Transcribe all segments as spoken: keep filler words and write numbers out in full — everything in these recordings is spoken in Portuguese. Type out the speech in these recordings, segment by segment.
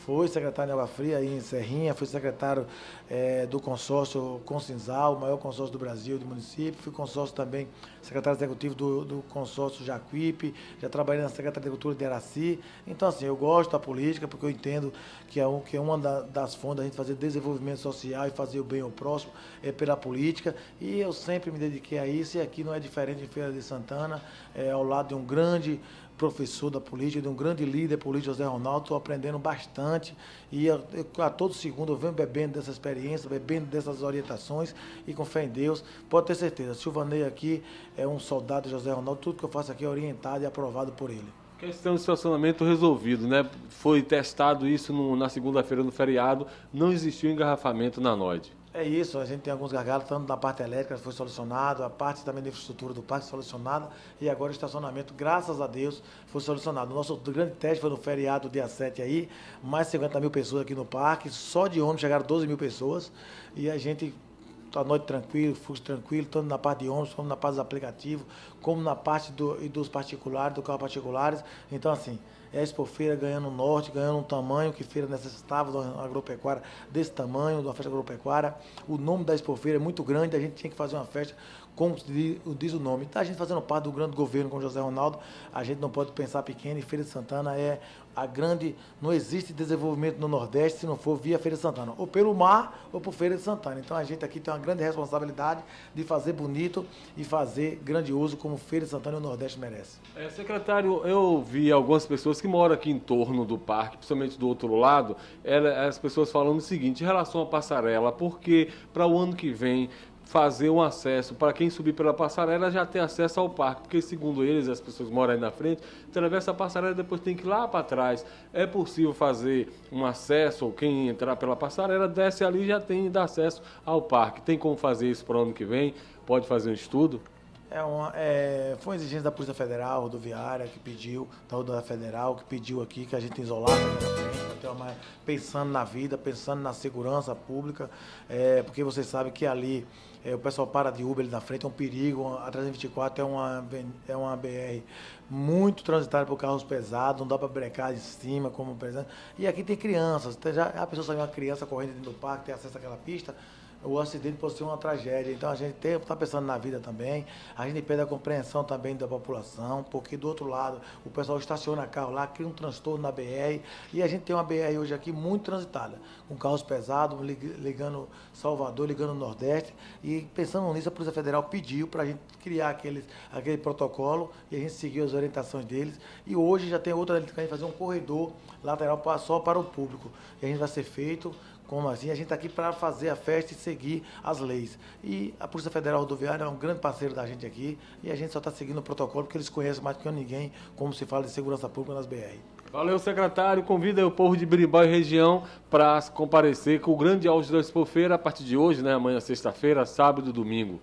Foi secretário de Água Fria aí em Serrinha, fui secretário é, do consórcio Concinzal, o maior consórcio do Brasil, do município. Fui consórcio também, secretário executivo do, do consórcio Jacuípe, já trabalhei na Secretaria de Agricultura de Araci. Então, assim, eu gosto da política porque eu entendo que é, um, que é uma da, das fontes da gente fazer desenvolvimento social e fazer o bem ao próximo é pela política. E eu sempre me dediquei a isso e aqui não é diferente em Feira de Santana, é, ao lado de um grande professor da política, de um grande líder político, José Ronaldo, estou aprendendo bastante e eu, eu, a todo segundo eu venho bebendo dessa experiência, bebendo dessas orientações e com fé em Deus, pode ter certeza, Silvanei aqui é um soldado de José Ronaldo, tudo que eu faço aqui é orientado e aprovado por ele. Questão de estacionamento resolvido, né? Foi testado isso no, na segunda-feira no feriado, não existiu engarrafamento na Noide. É isso, a gente tem alguns gargalos, tanto na parte elétrica foi solucionado, a parte também da infraestrutura do parque solucionada e agora o estacionamento, graças a Deus, foi solucionado. O nosso grande teste foi no feriado, dia sete aí, mais de cinquenta mil pessoas aqui no parque, só de ônibus chegaram doze mil pessoas e a gente, a noite tranquilo, fluxo tranquilo, tanto na parte de ônibus, como na parte dos aplicativos, como na parte do, dos particulares, do carro particulares. Então, assim, é a Expofeira ganhando norte, ganhando um tamanho que feira necessitava de uma agropecuária desse tamanho, de uma festa agropecuária. O nome da Expofeira é muito grande, a gente tinha que fazer uma festa como diz o nome. Então, a gente fazendo parte do grande governo com José Ronaldo, a gente não pode pensar pequeno e Feira de Santana é a grande... Não existe desenvolvimento no Nordeste se não for via Feira de Santana, ou pelo mar ou por Feira de Santana. Então, a gente aqui tem uma grande responsabilidade de fazer bonito e fazer grandioso como Feira de Santana e o Nordeste merece. É, secretário, eu vi algumas pessoas que moram aqui em torno do parque, principalmente do outro lado, ela, as pessoas falando o seguinte, em relação à passarela, porque para o ano que vem fazer um acesso, para quem subir pela passarela já ter acesso ao parque, porque segundo eles, as pessoas que moram aí na frente, atravessa a passarela e depois tem que ir lá para trás. É possível fazer um acesso, ou quem entrar pela passarela desce ali e já tem dá acesso ao parque. Tem como fazer isso para o ano que vem? Pode fazer um estudo? É uma, é, foi uma exigência da Polícia Federal, rodoviária, que pediu, da Rodoviária Federal, que pediu aqui que a gente isolasse aqui na frente, então, mas pensando na vida, pensando na segurança pública, é, porque vocês sabem que ali é, o pessoal para de Uber ali na frente, é um perigo, a trezentos e vinte e quatro é uma, é uma B R muito transitada por carros pesados, não dá para brecar de cima, como por exemplo, e aqui tem crianças, já, a pessoa sabe uma criança correndo dentro do parque, tem acesso àquela pista, o acidente pode ser uma tragédia. Então a gente está pensando na vida também, a gente pede a compreensão também da população, porque do outro lado o pessoal estaciona carro lá, cria um transtorno na B R, e a gente tem uma B R hoje aqui muito transitada, com carros pesados, ligando Salvador, ligando o Nordeste, e pensando nisso a Polícia Federal pediu para a gente criar aqueles, aquele protocolo, e a gente seguiu as orientações deles, e hoje já tem outra, a gente vai fazer um corredor lateral só para o público, e a gente vai ser feito. Como assim? A gente está aqui para fazer a festa e seguir as leis. E a Polícia Federal Rodoviária é um grande parceiro da gente aqui e a gente só está seguindo o protocolo porque eles conhecem mais do que ninguém como se fala de segurança pública nas B R. Valeu, secretário. Convida o povo de Biribá e região para comparecer com o grande auge da Expofeira a partir de hoje, né? Amanhã, sexta-feira, sábado e domingo.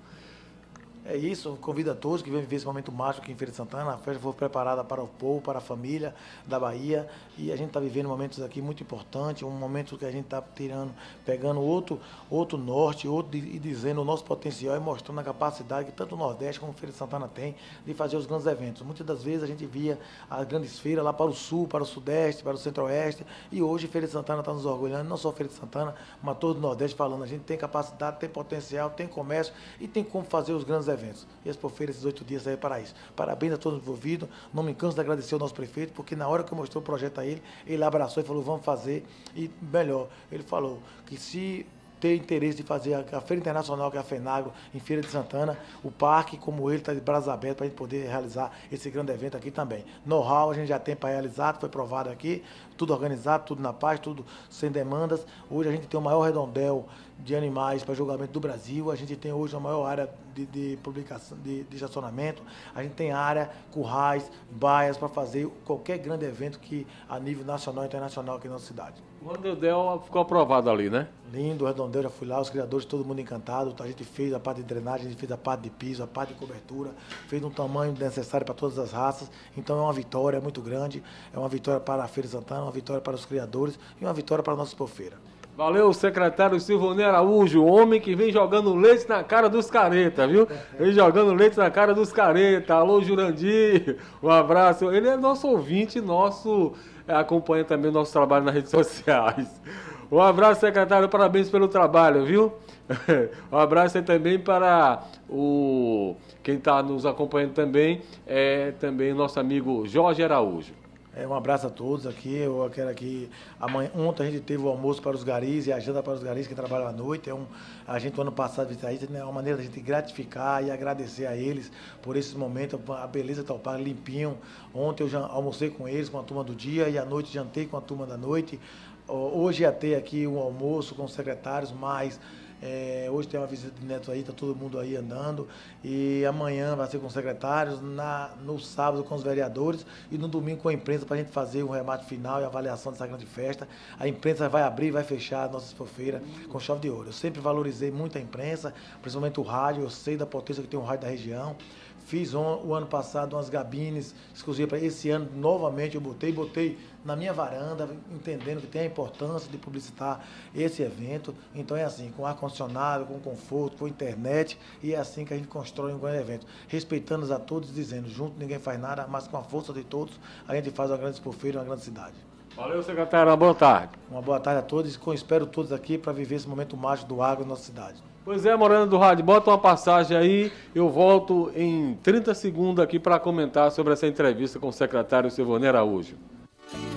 É isso, convido a todos que venham viver esse momento mágico aqui em Feira de Santana. A festa foi preparada para o povo, para a família da Bahia, e a gente está vivendo momentos aqui muito importantes, um momento que a gente está tirando, pegando outro, outro norte, outro, e dizendo o nosso potencial e mostrando a capacidade que tanto o Nordeste como Feira de Santana tem de fazer os grandes eventos. Muitas das vezes a gente via as grandes feiras lá para o Sul, para o Sudeste, para o Centro-Oeste, e hoje Feira de Santana está nos orgulhando, não só Feira de Santana, mas todo o Nordeste falando, a gente tem capacidade, tem potencial, tem comércio e tem como fazer os grandes eventos. eventos. E a Expofeira, esses oito dias, serve para isso. Parabéns a todos envolvidos. Não me canso de agradecer ao nosso prefeito, porque na hora que eu mostrei o projeto a ele, ele abraçou e falou, vamos fazer. E melhor, ele falou que se ter interesse de fazer a Feira Internacional, que é a FENAGRO, em Feira de Santana, o parque, como ele, está de braços abertos para a gente poder realizar esse grande evento aqui também. Know-how a gente já tem para realizar, foi provado aqui, tudo organizado, tudo na paz, tudo sem demandas. Hoje a gente tem o maior redondel de animais para julgamento do Brasil, a gente tem hoje a maior área de, de publicação, de, de estacionamento, a gente tem área, currais, baias para fazer qualquer grande evento que a nível nacional e internacional aqui na nossa cidade. O redondel ficou aprovado ali, né? Lindo, o redondel, já fui lá, os criadores, todo mundo encantado, a gente fez a parte de drenagem, a gente fez a parte de piso, a parte de cobertura, fez um tamanho necessário para todas as raças, então é uma vitória muito grande, é uma vitória para a Feira de Santana, uma vitória para os criadores e uma vitória para a nossa Expofeira. Valeu, secretário Silvanei Araújo, o homem que vem jogando leite na cara dos careta, viu? Vem jogando leite na cara dos careta. Alô, Jurandir, um abraço. Ele é nosso ouvinte, nosso acompanha também o nosso trabalho nas redes sociais. Um abraço, secretário, parabéns pelo trabalho, viu? Um abraço aí também para o quem está nos acompanhando também, é também nosso amigo Jorge Araújo. É, um abraço a todos aqui. Eu quero aqui. Amanhã, ontem a gente teve o almoço para os garis e a janta para os garis que trabalham à noite. É um, a gente, o ano passado, visitou isso, né? É uma maneira da gente gratificar e agradecer a eles por esses momentos. A beleza do Parque limpinho. Ontem eu já almocei com eles, com a turma do dia, e à noite jantei com a turma da noite. Hoje ia ter aqui um almoço com os secretários, mas é, hoje tem uma visita de neto aí, tá todo mundo aí andando. E amanhã vai ser com os secretários, na, no sábado com os vereadores e no domingo com a imprensa para a gente fazer o remate final e avaliação dessa grande festa. A imprensa vai abrir e vai fechar a nossa expofeira com chave de ouro. Eu sempre valorizei muito a imprensa, principalmente o rádio, eu sei da potência que tem o rádio da região. Fiz on, o ano passado umas gabines exclusivas para esse ano, novamente eu botei, botei na minha varanda, entendendo que tem a importância de publicitar esse evento. Então é assim, com ar-condicionado, com conforto, com internet, e é assim que a gente constrói um grande evento. Respeitando a todos, dizendo, junto ninguém faz nada, mas com a força de todos, a gente faz uma grande expofeira, uma grande cidade. Valeu, secretário, uma boa tarde. Uma boa tarde a todos e espero todos aqui para viver esse momento mágico do agro na nossa cidade. Pois é, Morena do Rádio, bota uma passagem aí, eu volto em trinta segundos aqui para comentar sobre essa entrevista com o secretário Silvonei Araújo.